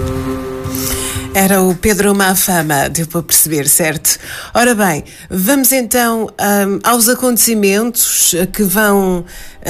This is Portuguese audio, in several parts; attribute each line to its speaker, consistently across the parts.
Speaker 1: Era o Pedro Mafama, deu para perceber, certo? Ora bem, vamos então aos acontecimentos que vão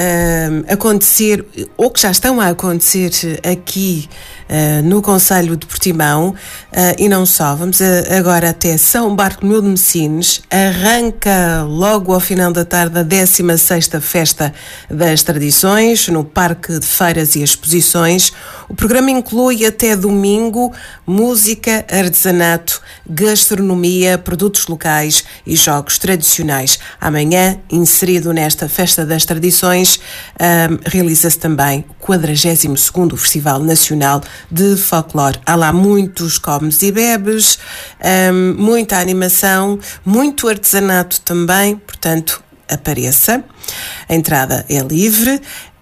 Speaker 1: acontecer, ou que já estão a acontecer aqui no Concelho de Portimão, e não só. Vamos agora até São Bartolomeu de Messines. Arranca logo ao final da tarde a 16ª Festa das Tradições, no Parque de Feiras e Exposições. O programa inclui até domingo música, artesanato, gastronomia, produtos locais e jogos tradicionais. Amanhã, inserido nesta Festa das Tradições, realiza-se também o 42º Festival Nacional de Folclore. Há lá muitos comes e bebes, muita animação, muito artesanato também, portanto, apareça. A entrada é livre.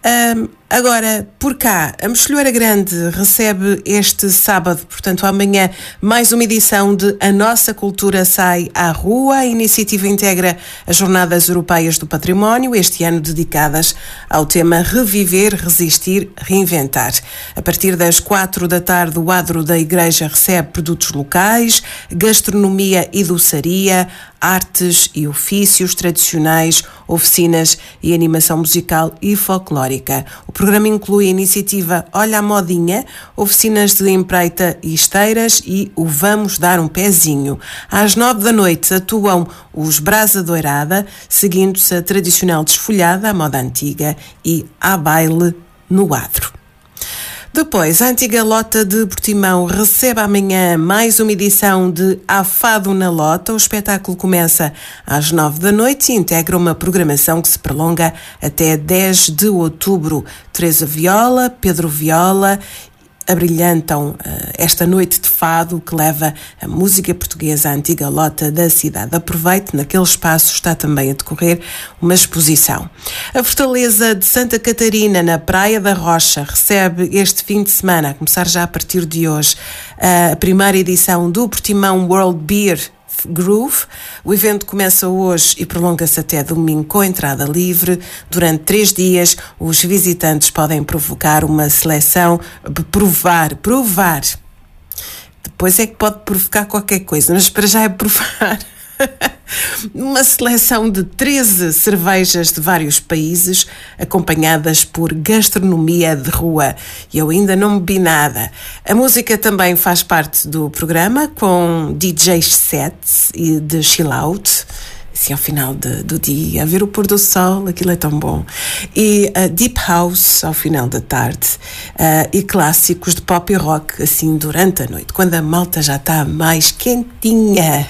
Speaker 1: Agora, por cá, a Mexilhoeira Grande recebe este sábado, portanto amanhã, mais uma edição de A Nossa Cultura Sai à Rua. A iniciativa integra as Jornadas Europeias do Património, este ano dedicadas ao tema Reviver, Resistir, Reinventar. A partir das 4 da tarde, o adro da Igreja recebe produtos locais, gastronomia e doçaria, artes e ofícios tradicionais, oficinas e animação musical e folclórica. O programa inclui a iniciativa Olha a Modinha, oficinas de empreita e esteiras e o Vamos Dar um Pezinho. Às 9 da noite atuam os Brasa Doirada, seguindo-se a tradicional desfolhada, a moda antiga, e há baile no adro. Depois, a antiga Lota de Portimão recebe amanhã mais uma edição de Há Fado na Lota. O espetáculo começa às 9 da noite e integra uma programação que se prolonga até 10 de outubro. Teresa Viola, Pedro Viola abrilhantam esta noite de fado que leva a música portuguesa à antiga Lota da cidade. Aproveite, naquele espaço está também a decorrer uma exposição. A Fortaleza de Santa Catarina, na Praia da Rocha, recebe este fim de semana, a começar já a partir de hoje, a primeira edição do Portimão World Beer Groove. O evento começa hoje e prolonga-se até domingo com entrada livre. Durante 3 dias, os visitantes podem provocar uma seleção, provar. Depois é que pode provocar qualquer coisa, mas para já é provar. Uma seleção de 13 cervejas de vários países, acompanhadas por gastronomia de rua. E eu ainda não bebi nada. A música também faz parte do programa, com DJs sets e de chill out, assim ao final do dia, a ver o pôr do sol, aquilo é tão bom. E deep house ao final da tarde, e clássicos de pop e rock, assim durante a noite, quando a malta já está mais quentinha.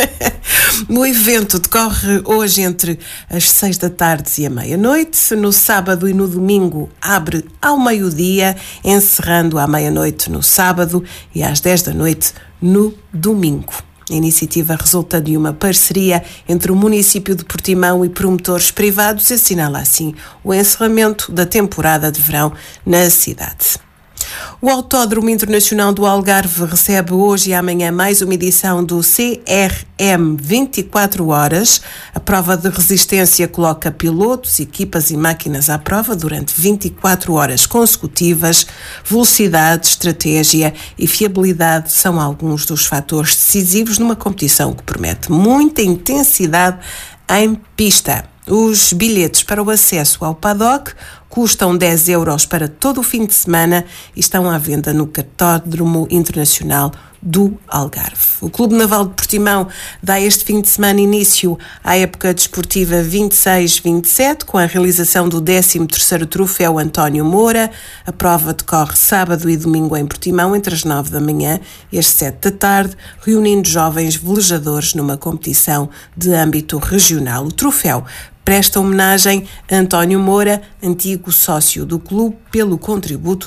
Speaker 1: O evento decorre hoje entre as 6 da tarde e a meia-noite. No sábado e no domingo abre ao meio-dia, encerrando à meia-noite no sábado e às 10 da noite no domingo. A iniciativa resulta de uma parceria entre o município de Portimão e promotores privados e assinala assim o encerramento da temporada de verão na cidade. O Autódromo Internacional do Algarve recebe hoje e amanhã mais uma edição do CRM 24 horas. A prova de resistência coloca pilotos, equipas e máquinas à prova durante 24 horas consecutivas. Velocidade, estratégia e fiabilidade são alguns dos fatores decisivos numa competição que promete muita intensidade em pista. Os bilhetes para o acesso ao paddock custam 10 euros para todo o fim de semana e estão à venda no Cartódromo Internacional do Algarve. O Clube Naval de Portimão dá este fim de semana início à época desportiva 26-27, com a realização do 13º Troféu António Moura. A prova decorre sábado e domingo em Portimão, entre as 9 da manhã e as 7 da tarde, reunindo jovens velejadores numa competição de âmbito regional. O troféu presta homenagem a António Moura, antigo sócio do clube, pelo contributo